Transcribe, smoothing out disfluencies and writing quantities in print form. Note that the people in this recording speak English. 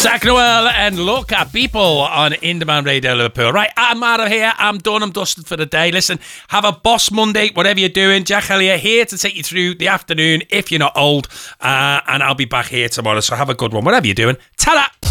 Sac Noel and Look at People on In Demand Radio Liverpool. Right, I'm out of here. I'm done. I'm dusted for the day. Listen, have a boss Monday, whatever you're doing. Jack Elliott here to take you through the afternoon if you're not old. And I'll be back here tomorrow. So have a good one, whatever you're doing. Ta-da!